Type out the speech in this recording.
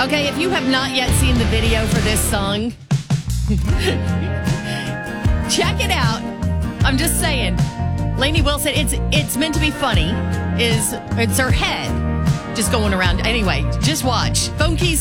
Okay, if you have not yet seen the video for this song, check it out. I'm just saying. Lainey Wilson, it's meant to be funny. It's her head just going around. Anyway, just watch. Phone Keys